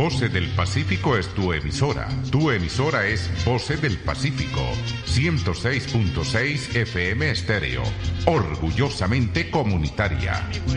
Voces del Pacífico es tu emisora. Tu emisora es Voces del Pacífico, 106.6 FM estéreo. Orgullosamente comunitaria.